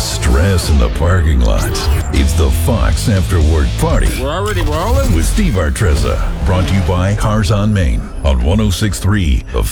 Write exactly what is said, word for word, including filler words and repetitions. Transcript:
stress in the parking lot. It's the Fox After Work Party. We're already rolling? With Steve Artrezza. Brought to you by Cars on Main on one oh six point three. The